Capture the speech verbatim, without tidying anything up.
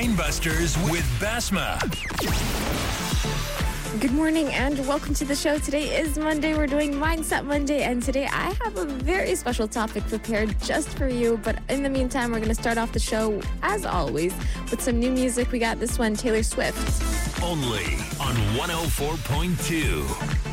Brainbusters with Basma. Good morning and welcome to the show. Today is Monday. We're doing Mindset Monday, and today I have a very special topic prepared just for you. But in the meantime, we're going to start off the show, as always, with some new music. We got this one, Taylor Swift. Only on one oh four point two